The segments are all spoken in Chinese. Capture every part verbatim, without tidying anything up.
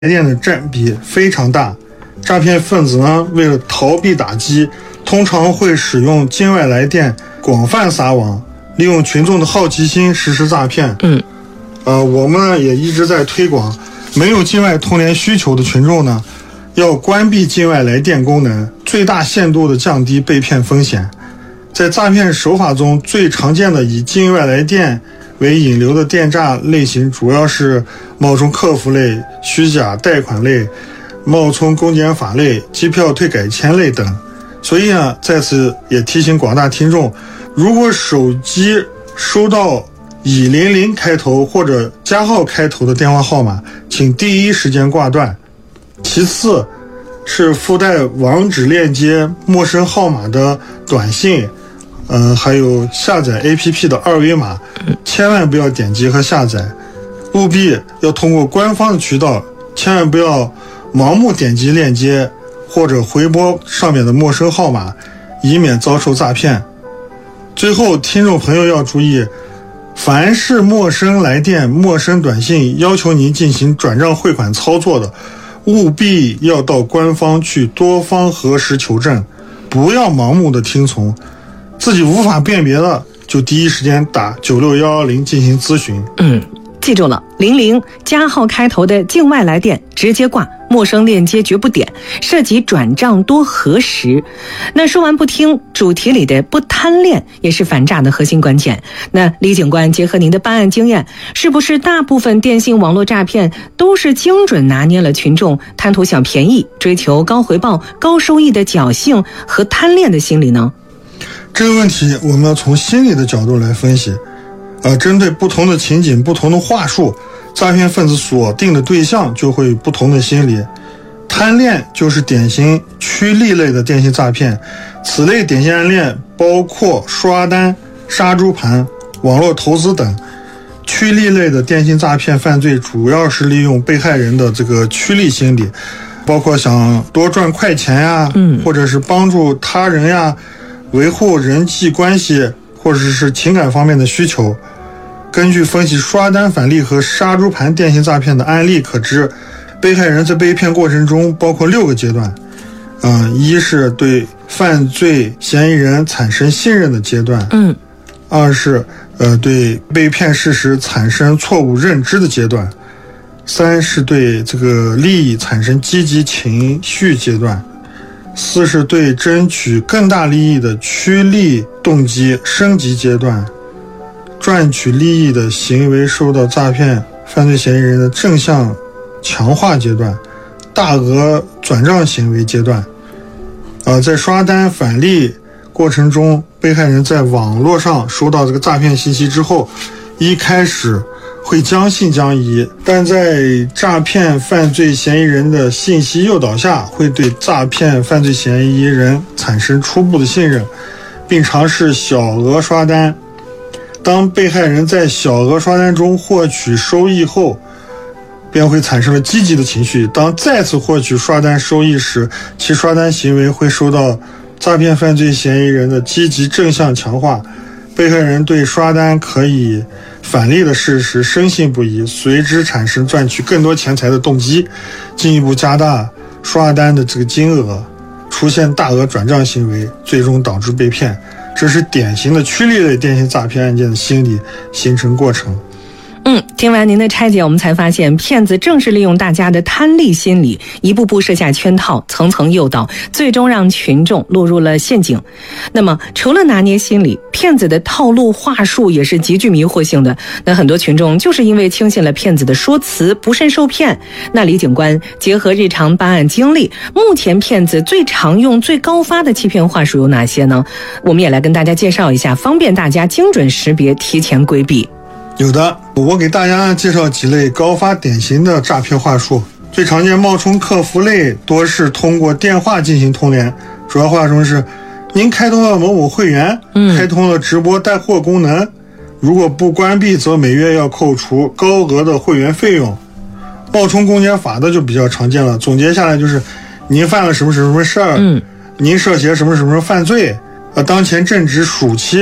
电的占比非常大。诈骗分子呢，为了逃避打击，通常会使用境外来电广泛撒网，利用群众的好奇心实施诈骗。 嗯， 呃，我们呢也一直在推广，没有境外通联需求的群众呢，要关闭境外来电功能，最大限度的降低被骗风险。在诈骗手法中，最常见的以境外来电为引流的电诈类型，主要是冒充客服类、虚假贷款类、冒充公检法类、机票退改签类等。所以呢，在此也提醒广大听众，如果手机收到以零零开头或者加号开头的电话号码，请第一时间挂断。其次是附带网址链接、陌生号码的短信，呃，还有下载 A P P 的二维码，千万不要点击和下载，务必要通过官方的渠道，千万不要盲目点击链接或者回拨上面的陌生号码，以免遭受诈骗。最后，听众朋友要注意，凡是陌生来电、陌生短信要求您进行转账汇款操作的，务必要到官方去多方核实求证，不要盲目的听从，自己无法辨别的就第一时间打九六一一零进行咨询。 嗯，记住了，零零加号开头的境外来电直接挂，陌生链接绝不点，涉及转账多核实。那说完不听，主题里的不贪恋也是反诈的核心关键。那李警官结合您的办案经验，是不是大部分电信网络诈骗都是精准拿捏了群众贪图小便宜、追求高回报、高收益的侥幸和贪恋的心理呢？ 这个问题我们要从心理的角度来分析。呃，针对不同的情景、不同的话术，诈骗分子锁定的对象就会有不同的心理。贪恋就是典型趋利类的电信诈骗，此类典型案例包括刷单、杀猪盘、网络投资等。趋利类的电信诈骗犯罪主要是利用被害人的这个趋利心理，包括想多赚快钱呀， 嗯， 或者是帮助他人呀，维护人际关系或者是情感方面的需求。根据分析刷单返利和杀猪盘电信诈骗的案例可知，被害人在被骗过程中包括六个阶段。嗯、呃，一是对犯罪嫌疑人产生信任的阶段， 嗯， 二是呃对被骗事实产生错误认知的阶段，三是对这个利益产生积极情绪阶段，四是对争取更大利益的趋利动机升级阶段，赚取利益的行为受到诈骗犯罪嫌疑人的正向强化阶段，大额转账行为阶段。呃，在刷单返利过程中，被害人在网络上收到这个诈骗信息之后，一开始会将信将疑，但在诈骗犯罪嫌疑人的信息诱导下，会对诈骗犯罪嫌疑人产生初步的信任，并尝试小额刷单。当被害人在小额刷单中获取收益后，便会产生了积极的情绪。当再次获取刷单收益时，其刷单行为会受到诈骗犯罪嫌疑人的积极正向强化，被害人对刷单可以返利的事实深信不疑，随之产生赚取更多钱财的动机，进一步加大刷单的这个金额，出现大额转账行为，最终导致被骗。这是典型的趋利类电信诈骗案件的心理形成过程。 嗯，听完您的拆解，我们才发现骗子正是利用大家的贪利心理，一步步设下圈套，层层诱导，最终让群众落入了陷阱。那么除了拿捏心理，骗子的套路话术也是极具迷惑性的。那很多群众就是因为轻信了骗子的说辞，不慎受骗。那李警官结合日常办案经历，目前骗子最常用、最高发的欺骗话术有哪些呢？我们也来跟大家介绍一下，方便大家精准识别，提前规避。 有的，我给大家介绍几类高发典型的诈骗话术。最常见冒充客服类，多是通过电话进行通联，主要话术是：您开通了某某会员， 嗯， 开通了直播带货功能，如果不关闭，则每月要扣除高额的会员费用。冒充公检法的就比较常见了，总结下来就是：您犯了什么什么事儿， 嗯， 您涉嫌什么什么犯罪，呃，当前正值暑期，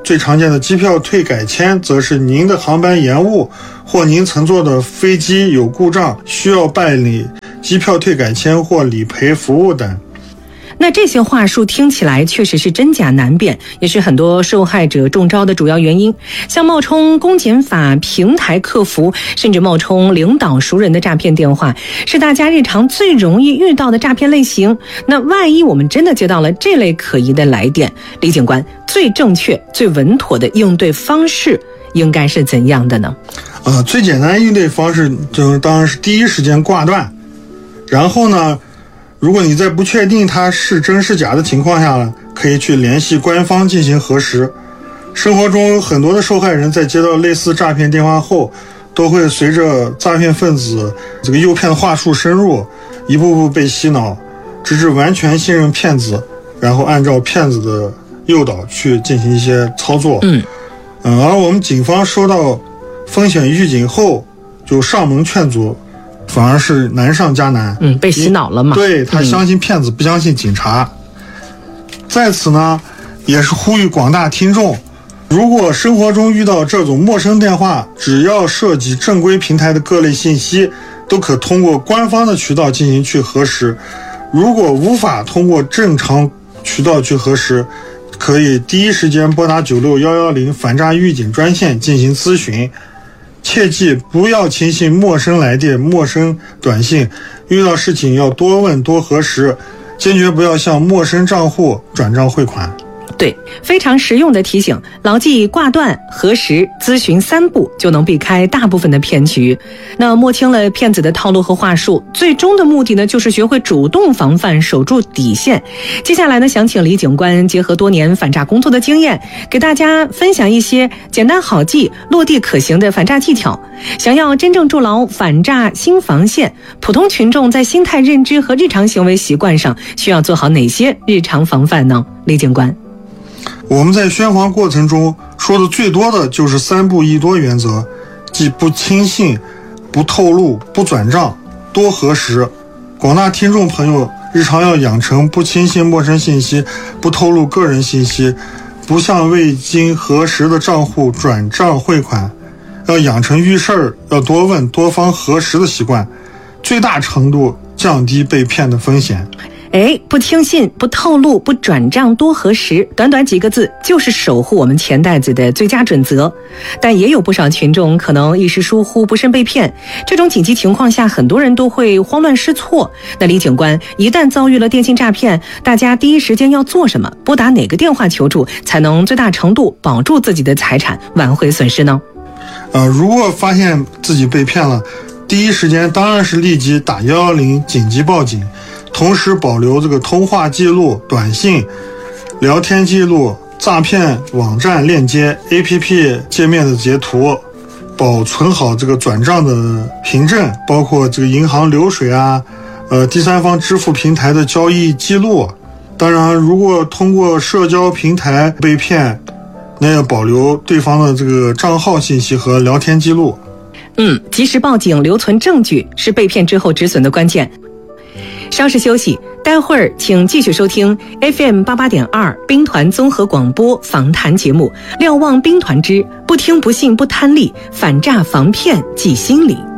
最常见的机票退改签，则是您的航班延误或您乘坐的飞机有故障，需要办理机票退改签或理赔服务等。 那这些话术听起来确实是真假难辨，也是很多受害者中招的主要原因。像冒充公检法平台客服，甚至冒充领导熟人的诈骗电话，是大家日常最容易遇到的诈骗类型。那万一我们真的接到了这类可疑的来电，李警官，最正确、最稳妥的应对方式应该是怎样的呢？ 呃，最简单应对方式就是当然是第一时间挂断，然后呢，如果你在不确定它是真是假的情况下呢，可以去联系官方进行核实。生活中很多的受害人在接到类似诈骗电话后，都会随着诈骗分子这个诱骗的话术深入，一步步被洗脑，直至完全信任骗子，然后按照骗子的诱导去进行一些操作。 嗯， 嗯，而我们警方收到风险预警后，就上门劝阻，反而是难上加难。 嗯，被洗脑了嘛？ 对，他相信骗子，嗯、不相信警察。在此呢，也是呼吁广大听众，如果生活中遇到这种陌生电话，只要涉及正规平台的各类信息，都可通过官方的渠道进行去核实。如果无法通过正常渠道去核实，可以第一时间拨打九六一一零反诈预警专线进行咨询。切记不要轻信陌生来电、陌生短信，遇到事情要多问多核实，坚决不要向陌生账户转账汇款。 对，非常实用的提醒，牢记挂断、核实、咨询三步，就能避开大部分的骗局。那摸清了骗子的套路和话术，最终的目的呢，就是学会主动防范，守住底线。接下来呢，想请李警官结合多年反诈工作的经验，给大家分享一些简单好记、落地可行的反诈技巧。想要真正筑牢反诈新防线，普通群众在心态认知和日常行为习惯上需要做好哪些日常防范呢？李警官。 我们在宣传过程中说的最多的就是三不一多原则，即不轻信、不透露、不转账、多核实。广大听众朋友日常要养成不轻信陌生信息、不透露个人信息、不向未经核实的账户转账汇款，要养成遇事儿要多问多方核实的习惯，最大程度降低被骗的风险。 哎，不轻信、不透露、不转账、多核实，短短几个字就是守护我们钱袋子的最佳准则。但也有不少群众可能一时疏忽，不慎被骗。这种紧急情况下，很多人都会慌乱失措。那李警官，一旦遭遇了电信诈骗，大家第一时间要做什么？拨打哪个电话求助，才能最大程度保住自己的财产，挽回损失呢？ 呃，如果发现自己被骗了，第一时间当然是立即打一一零紧急报警。同时保留这个通话记录、短信、聊天记录、诈骗网站链接、A P P 界面的截图，保存好这个转账的凭证，包括这个银行流水啊，呃，第三方支付平台的交易记录。当然，如果通过社交平台被骗，那要保留对方的这个账号信息和聊天记录。 嗯，及时报警，留存证据是被骗之后止损的关键。稍事休息，待会儿请继续收听 F M 八八点二兵团综合广播访谈节目《瞭望兵团之不听不信不贪利，反诈防骗记心理》。